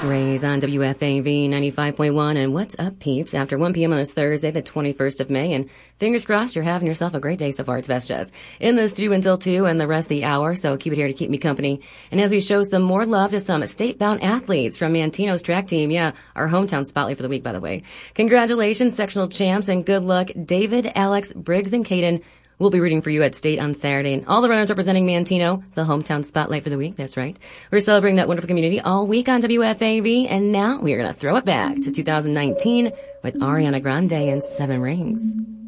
Rays on WFAV 95.1. And what's up, peeps? After 1 p.m. on this Thursday, the 21st of May, and fingers crossed you're having yourself a great day so far. It's Best Jazz in the studio until 2 and the rest of the hour, so keep it here to keep me company. And as we show some more love to some state-bound athletes from Manteno's track team, our hometown spotlight for the week, by the way. Congratulations, sectional champs, and good luck, David, Alex, Briggs, and Caden. We'll be rooting for you at State on Saturday. And all the runners representing Manteno, the hometown spotlight for the week. That's right. We're celebrating that wonderful community all week on WFAV. And now we are going to throw it back to 2019 with Ariana Grande and 7 Rings.